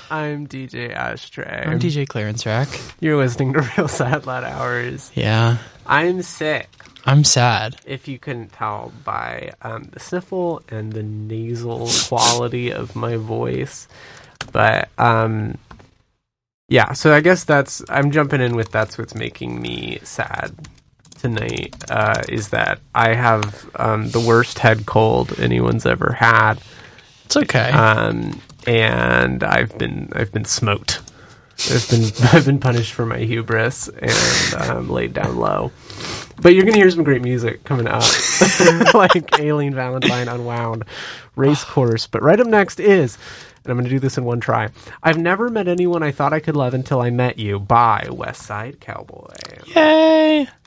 I'm DJ Ashtray. I'm DJ Clarence Rack. You're listening to Real Sad Loud Hours. Yeah. I'm sick. I'm sad. If you couldn't tell by the sniffle and the nasal quality of my voice. But, yeah, so I guess I'm jumping in with that's what's making me sad tonight, is that I have the worst head cold anyone's ever had. It's okay. And I've been smoked. I've been punished for my hubris and laid down low. But you're gonna hear some great music coming up, like Alien Valentine Unwound, Race Course. But right up next is, and I'm gonna do this in one try, I've Never Met Anyone I Thought I Could Love Until I Met You by West Side Cowboy. Yay!